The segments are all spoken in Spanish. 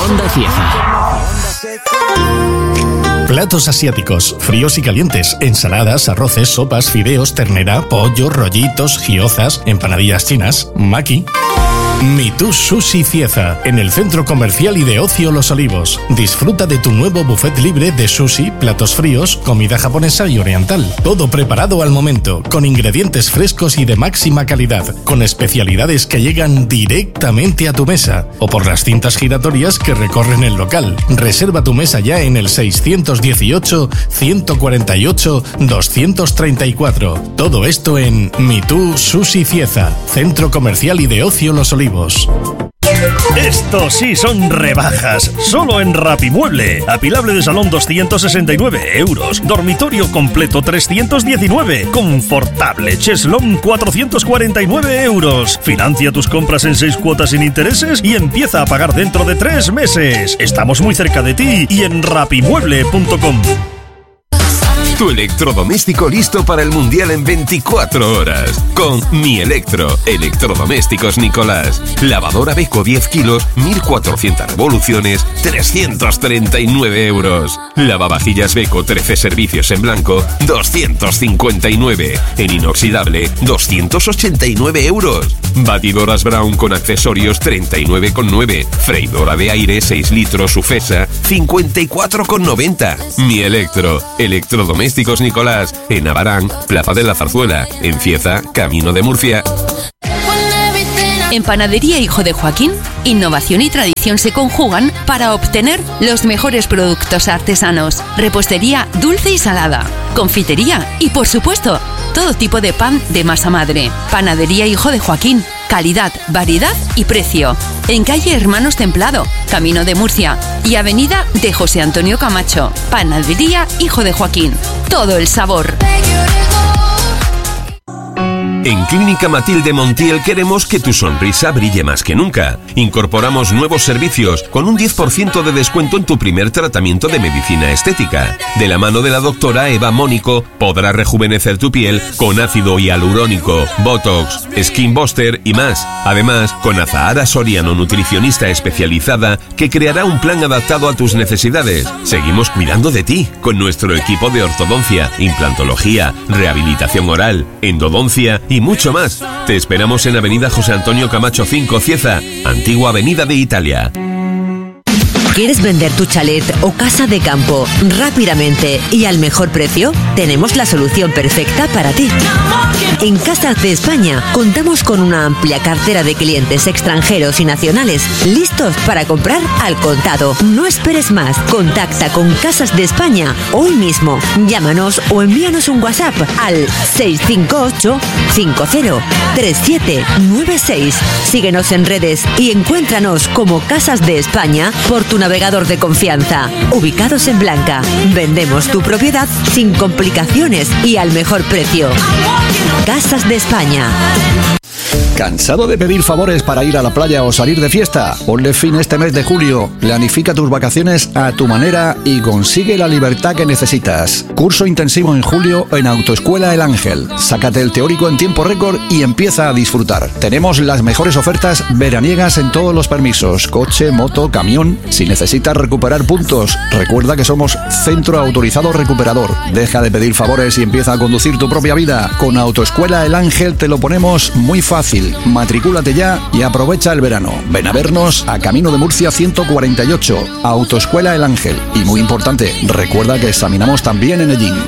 Onda Cieza. Platos asiáticos, fríos y calientes, ensaladas, arroces, sopas, fideos, ternera, pollo, rollitos, gyozas, empanadillas chinas, maki. Mitú Sushi Cieza, en el Centro Comercial y de Ocio Los Olivos. Disfruta de tu nuevo buffet libre de sushi, platos fríos, comida japonesa y oriental. Todo preparado al momento, con ingredientes frescos y de máxima calidad, con especialidades que llegan directamente a tu mesa o por las cintas giratorias que recorren el local. Reserva tu mesa ya en el 618-148-234. Todo esto en Mitú Sushi Cieza, Centro Comercial y de Ocio Los Olivos. Estos sí son rebajas, solo en Rapimueble. Apilable de salón 269 euros, dormitorio completo 319, confortable cheslón 449 euros. Financia tus compras en 6 cuotas sin intereses y empieza a pagar dentro de 3 meses. Estamos muy cerca de ti y en rapimueble.com. Tu electrodoméstico listo para el Mundial en 24 horas. Con Mi Electro, Electrodomésticos Nicolás. Lavadora Beko 10 kilos, 1.400 revoluciones, 339 euros. Lavavajillas Beko 13 servicios en blanco, 259. En inoxidable, 289 euros. Batidoras Brown con accesorios, 39,9. Freidora de aire 6 litros Ufesa, 54,90. Mi Electro, Electrodomésticos Nicolás, en Abarán, Plaza de la Zarzuela, en Cieza, Camino de Murcia. En Panadería Hijo de Joaquín, innovación y tradición se conjugan para obtener los mejores productos artesanos. Repostería dulce y salada, confitería y, por supuesto, todo tipo de pan de masa madre. Panadería Hijo de Joaquín, calidad, variedad y precio. En calle Hermanos Templado, Camino de Murcia y avenida de José Antonio Camacho. Panadería Hijo de Joaquín, todo el sabor. En Clínica Matilde Montiel queremos que tu sonrisa brille más que nunca. Incorporamos nuevos servicios con un 10% de descuento en tu primer tratamiento de medicina estética. De la mano de la doctora Eva Mónico podrás rejuvenecer tu piel con ácido hialurónico, Botox, Skin Buster y más. Además, con Azahara Soriano, nutricionista especializada, que creará un plan adaptado a tus necesidades. Seguimos cuidando de ti con nuestro equipo de ortodoncia, implantología, rehabilitación oral, endodoncia y mucho más. Te esperamos en Avenida José Antonio Camacho 5, Cieza, antigua Avenida de Italia. ¿Quieres vender tu chalet o casa de campo rápidamente y al mejor precio? Tenemos la solución perfecta para ti. En Casas de España contamos con una amplia cartera de clientes extranjeros y nacionales listos para comprar al contado. No esperes más. Contacta con Casas de España hoy mismo. Llámanos o envíanos un WhatsApp al 658 503796. Síguenos en redes y encuéntranos como Casas de España por tu navegador de confianza. Ubicados en Blanca, vendemos tu propiedad sin complicaciones y al mejor precio. Casas de España. ¿Cansado de pedir favores para ir a la playa o salir de fiesta? Ponle fin este mes de julio. Planifica tus vacaciones a tu manera y consigue la libertad que necesitas. Curso intensivo en julio en Autoescuela El Ángel. Sácate el teórico en tiempo récord y empieza a disfrutar. Tenemos las mejores ofertas veraniegas en todos los permisos: coche, moto, camión. Si necesitas recuperar puntos, recuerda que somos Centro Autorizado Recuperador. Deja de pedir favores y empieza a conducir tu propia vida. Con Autoescuela El Ángel te lo ponemos muy fácil. Matricúlate ya y aprovecha el verano. Ven a vernos a Camino de Murcia 148, Autoescuela El Ángel. Y muy importante, recuerda que examinamos también en Ellín.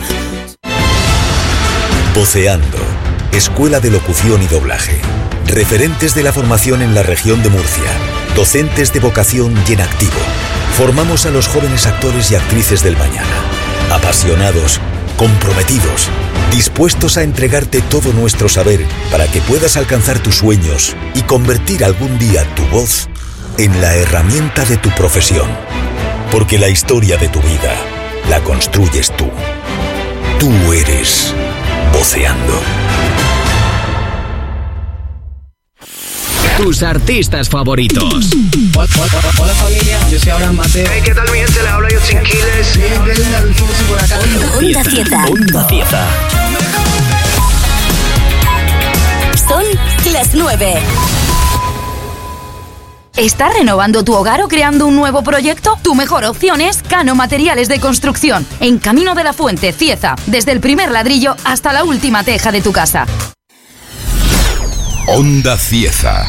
Voceando, Escuela de Locución y Doblaje. Referentes de la formación en la región de Murcia. Docentes de vocación y en activo. Formamos a los jóvenes actores y actrices del mañana. Apasionados, comprometidos, dispuestos a entregarte todo nuestro saber para que puedas alcanzar tus sueños y convertir algún día tu voz en la herramienta de tu profesión. Porque la historia de tu vida la construyes tú. Tú eres Voceando. Tus artistas favoritos. Hola familia, yo soy Abraham Mateo. Hey, ¿qué tal mi gente? Le hablo yo Chinquiles. Onda Cieza. Onda Cieza. Son las 9. ¿Estás renovando tu hogar o creando un nuevo proyecto? Tu mejor opción es Cano Materiales de Construcción, en Camino de la Fuente, Cieza, desde el primer ladrillo hasta la última teja de tu casa. Onda Cieza.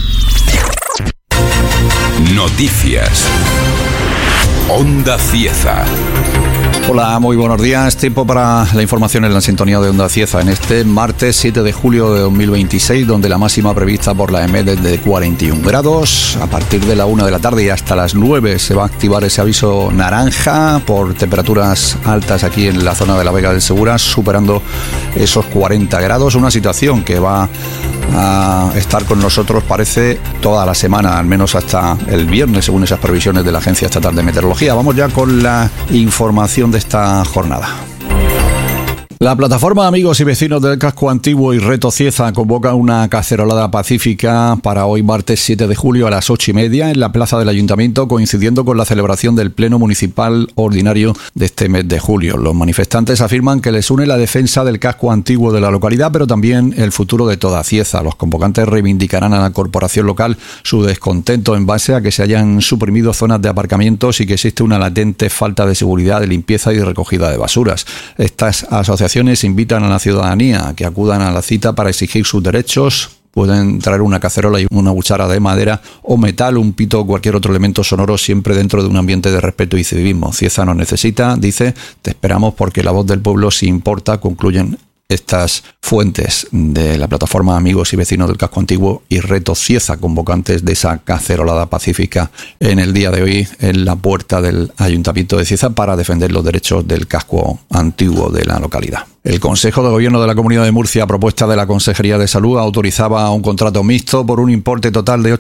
Noticias. Onda Cieza. Hola, muy buenos días. Tiempo para la información en la sintonía de Onda Cieza en este martes 7 de julio de 2026, donde la máxima prevista por la EMET es de 41 grados. A partir de la 1 de la tarde y hasta las 9 se va a activar ese aviso naranja por temperaturas altas aquí en la zona de la Vega del Segura, superando esos 40 grados. Una situación que va a estar con nosotros, parece, toda la semana, al menos hasta el viernes, según esas previsiones de la Agencia Estatal de Meteorología. Vamos ya con la información de esta jornada. La plataforma Amigos y Vecinos del Casco Antiguo y Reto Cieza convoca una cacerolada pacífica para hoy martes 7 de julio a las 8:30 en la plaza del Ayuntamiento, coincidiendo con la celebración del Pleno Municipal Ordinario de este mes de julio. Los manifestantes afirman que les une la defensa del casco antiguo de la localidad, pero también el futuro de toda Cieza. Los convocantes reivindicarán a la corporación local su descontento en base a que se hayan suprimido zonas de aparcamientos y que existe una latente falta de seguridad, de limpieza y de recogida de basuras. Estas asociaciones invitan a la ciudadanía a que acudan a la cita para exigir sus derechos. Pueden traer una cacerola y una cuchara de madera o metal, un pito o cualquier otro elemento sonoro, siempre dentro de un ambiente de respeto y civismo. Cieza nos necesita, dice, te esperamos porque la voz del pueblo sí importa, concluyen estas fuentes de la plataforma Amigos y Vecinos del Casco Antiguo y Reto Cieza, convocantes de esa cacerolada pacífica en el día de hoy en la puerta del Ayuntamiento de Cieza para defender los derechos del casco antiguo de la localidad. El Consejo de Gobierno de la Comunidad de Murcia, a propuesta de la Consejería de Salud, autorizaba un contrato mixto por un importe total de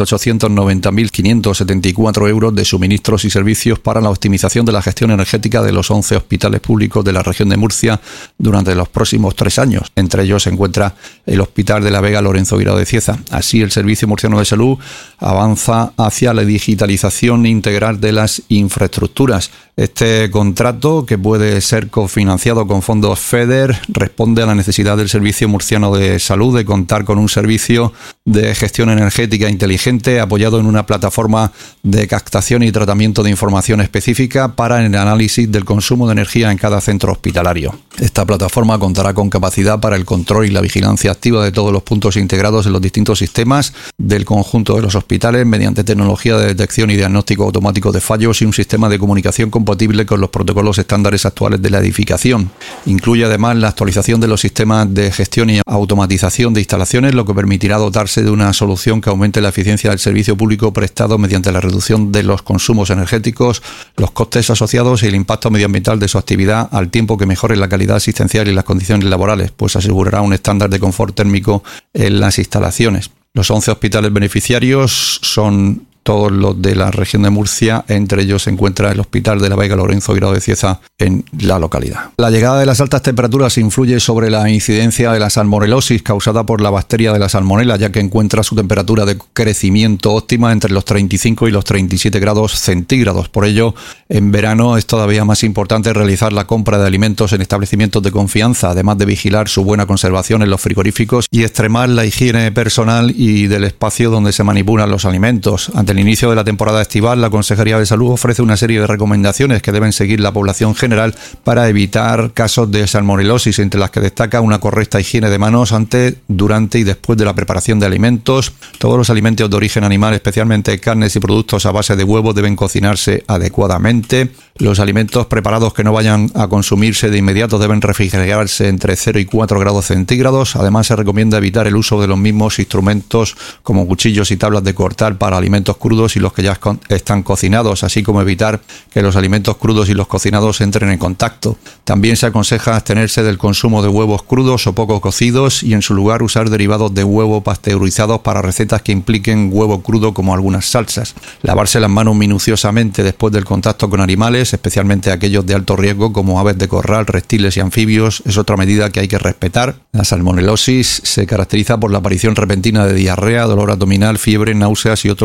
8.890.574 euros de suministros y servicios para la optimización de la gestión energética de los 11 hospitales públicos de la región de Murcia durante los próximos 3 años. Entre ellos se encuentra el Hospital de la Vega Lorenzo Guirao de Cieza. Así, el Servicio Murciano de Salud avanza hacia la digitalización integral de las infraestructuras. Este contrato, que puede ser cofinanciado con fondos FEDER, responde a la necesidad del Servicio Murciano de Salud de contar con un servicio de gestión energética inteligente apoyado en una plataforma de captación y tratamiento de información específica para el análisis del consumo de energía en cada centro hospitalario. Esta plataforma contará con capacidad para el control y la vigilancia activa de todos los puntos integrados en los distintos sistemas del conjunto de los hospitales mediante tecnología de detección y diagnóstico automático de fallos y un sistema de comunicación compatible con los protocolos estándares actuales de la edificación. Incluye además la actualización de los sistemas de gestión y automatización de instalaciones, lo que permitirá dotarse de una solución que aumente la eficiencia del servicio público prestado mediante la reducción de los consumos energéticos, los costes asociados y el impacto medioambiental de su actividad, al tiempo que mejore la calidad asistencial y las condiciones laborales, pues asegurará un estándar de confort térmico en las instalaciones. Los 11 hospitales beneficiarios son todos los de la región de Murcia, entre ellos se encuentra el Hospital de la Vega Lorenzo Guirao de Cieza en la localidad. La llegada de las altas temperaturas influye sobre la incidencia de la salmonelosis causada por la bacteria de la salmonela, ya que encuentra su temperatura de crecimiento óptima entre los 35 y los 37 grados centígrados. Por ello, en verano es todavía más importante realizar la compra de alimentos en establecimientos de confianza, además de vigilar su buena conservación en los frigoríficos y extremar la higiene personal y del espacio donde se manipulan los alimentos. Ante el inicio de la temporada estival, la Consejería de Salud ofrece una serie de recomendaciones que deben seguir la población general para evitar casos de salmonelosis, entre las que destaca una correcta higiene de manos antes, durante y después de la preparación de alimentos. Todos los alimentos de origen animal, especialmente carnes y productos a base de huevos, deben cocinarse adecuadamente. Los alimentos preparados que no vayan a consumirse de inmediato deben refrigerarse entre 0 y 4 grados centígrados. Además, se recomienda evitar el uso de los mismos instrumentos como cuchillos y tablas de cortar para alimentos crudos y los que ya están cocinados, así como evitar que los alimentos crudos y los cocinados entren en contacto. También se aconseja abstenerse del consumo de huevos crudos o poco cocidos y en su lugar usar derivados de huevo pasteurizados para recetas que impliquen huevo crudo, como algunas salsas. Lavarse las manos minuciosamente después del contacto con animales, especialmente aquellos de alto riesgo como aves de corral, reptiles y anfibios, es otra medida que hay que respetar. La salmonelosis se caracteriza por la aparición repentina de diarrea, dolor abdominal, fiebre, náuseas y otros síntomas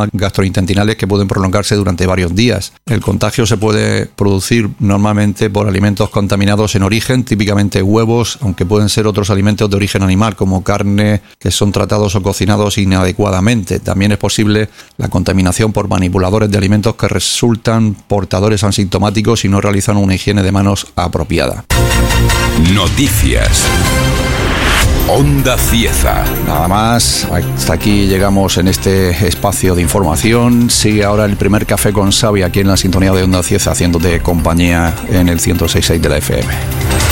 síntomas gastrointestinales que pueden prolongarse durante varios días. El contagio se puede producir normalmente por alimentos contaminados en origen, típicamente huevos, aunque pueden ser otros alimentos de origen animal como carne que son tratados o cocinados inadecuadamente. También es posible la contaminación por manipuladores de alimentos que resultan portadores asintomáticos y no realizan una higiene de manos apropiada. Noticias. Onda Cieza. Nada más, hasta aquí llegamos en este espacio de información. Sigue ahora el primer café con Xavi aquí en la sintonía de Onda Cieza, haciéndote compañía en el 106.6 de la FM.